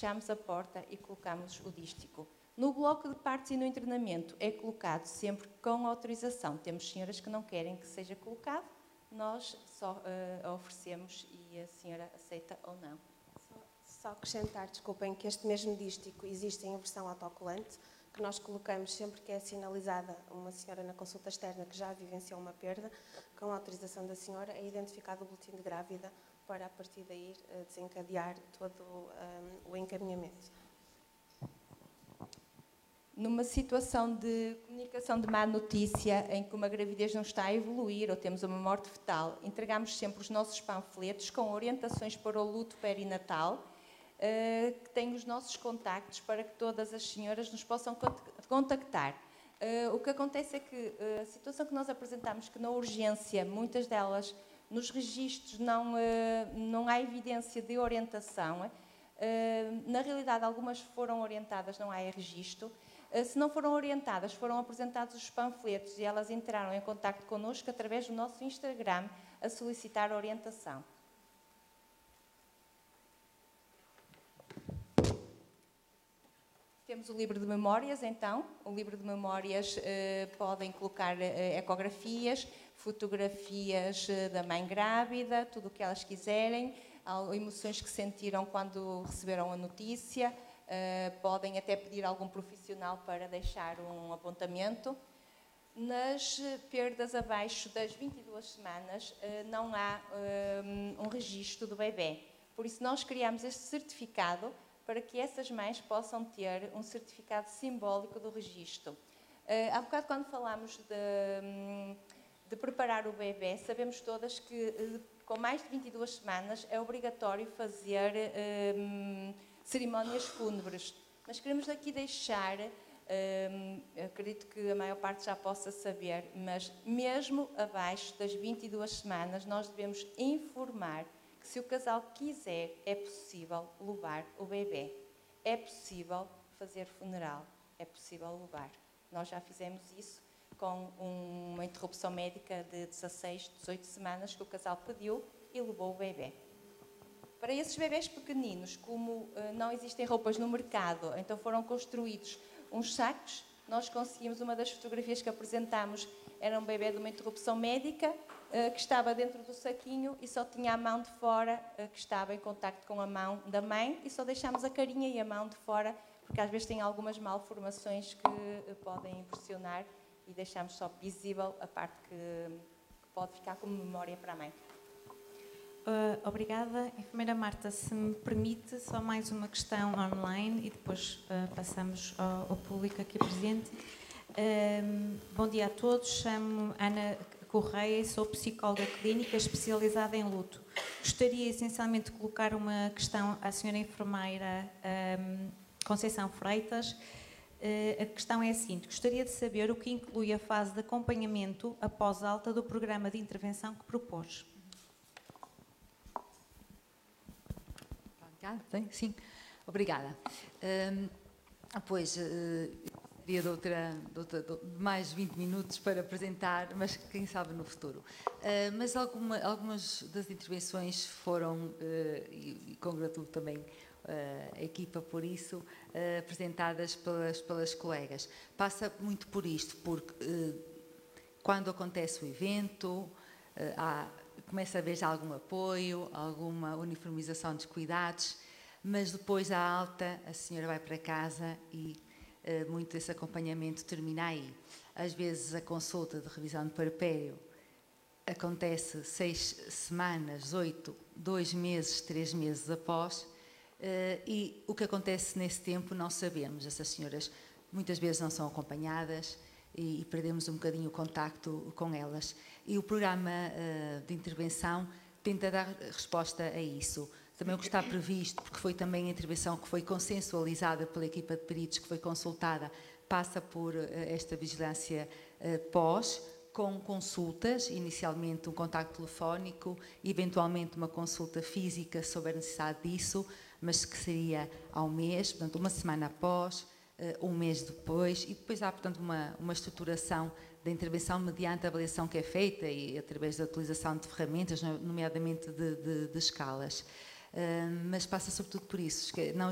fechamos a porta e colocamos o dístico. No bloco de partos e no internamento é colocado sempre com autorização. Temos senhoras que não querem que seja colocado, nós só oferecemos e a senhora aceita ou não. Só acrescentar, desculpem, que este mesmo dístico existe em versão autocolante, que nós colocamos sempre que é sinalizada uma senhora na consulta externa que já vivenciou uma perda, com a autorização da senhora, é identificado o boletim de grávida para, a partir daí, desencadear todo o encaminhamento. Numa situação de comunicação de má notícia, em que uma gravidez não está a evoluir ou temos uma morte fetal, entregamos sempre os nossos panfletos com orientações para o luto perinatal, que têm os nossos contactos para que todas as senhoras nos possam contactar. O que acontece é que a situação que nós apresentamos, que na urgência, muitas delas, nos registros não há evidência de orientação. Na realidade, algumas foram orientadas, não há registro. Se não foram orientadas, foram apresentados os panfletos e elas entraram em contacto connosco através do nosso Instagram a solicitar orientação. Temos o livro de memórias, então. O livro de memórias podem colocar ecografias, fotografias da mãe grávida, tudo o que elas quiserem, emoções que sentiram quando receberam a notícia. Podem até pedir a algum profissional para deixar um apontamento. Nas perdas abaixo das 22 semanas não há um registro do bebê. Por isso nós criamos este certificado para que essas mães possam ter um certificado simbólico do registro. Há bocado, quando falámos de preparar o bebê, sabemos todas que com mais de 22 semanas é obrigatório fazer cerimónias fúnebres. Mas queremos aqui deixar, acredito que a maior parte já possa saber, mas mesmo abaixo das 22 semanas nós devemos informar que se o casal quiser, é possível levar o bebê. É possível fazer funeral, é possível levar. Nós já fizemos isso com uma interrupção médica de 16, 18 semanas que o casal pediu e levou o bebê. Para esses bebés pequeninos, como não existem roupas no mercado, então foram construídos uns sacos. Nós conseguimos, uma das fotografias que apresentámos era um bebê de uma interrupção médica que estava dentro do saquinho e só tinha a mão de fora, que estava em contacto com a mão da mãe, e só deixámos a carinha e a mão de fora, porque às vezes tem algumas malformações que podem impressionar, e deixámos só visível a parte que pode ficar como memória para a mãe. Obrigada. Enfermeira Marta, se me permite, só mais uma questão online e depois passamos ao público aqui presente. Bom dia a todos, chamo-me Ana Correia e sou psicóloga clínica especializada em luto. Gostaria essencialmente de colocar uma questão à senhora enfermeira Conceição Freitas. A questão é a seguinte: gostaria de saber o que inclui a fase de acompanhamento após alta do programa de intervenção que propôs. Sim, obrigada. Teria de mais 20 minutos para apresentar, mas quem sabe no futuro. Mas algumas das intervenções foram, e congratulo também a equipa por isso, apresentadas pelas colegas. Passa muito por isto, porque quando acontece o evento, começa a haver já algum apoio, alguma uniformização dos cuidados, mas depois da alta a senhora vai para casa e muito desse acompanhamento termina aí. Às vezes a consulta de revisão de puerpério acontece 6 semanas, 8, 2 meses, 3 meses após, e o que acontece nesse tempo não sabemos. Essas senhoras muitas vezes não são acompanhadas e perdemos um bocadinho o contacto com elas. E o programa de intervenção tenta dar resposta a isso. Também o que está previsto, porque foi também a intervenção que foi consensualizada pela equipa de peritos que foi consultada, passa por esta vigilância pós, com consultas, inicialmente um contacto telefónico, eventualmente uma consulta física sobre a necessidade disso, mas que seria ao mês, portanto uma semana após, um mês depois, e depois há, portanto, uma estruturação da intervenção mediante a avaliação que é feita e através da utilização de ferramentas, nomeadamente de escalas. Mas passa sobretudo por isso, que não